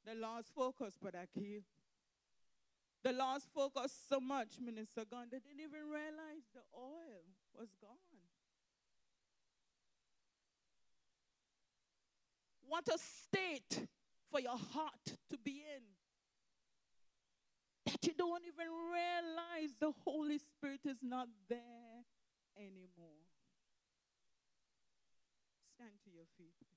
The lost focus, but I kill. The lost focus so much, Minister Gunn, they didn't even realize the oil was gone. What a state for your heart to be in. That you don't even realize the Holy Spirit is not there anymore. Stand to your feet, please.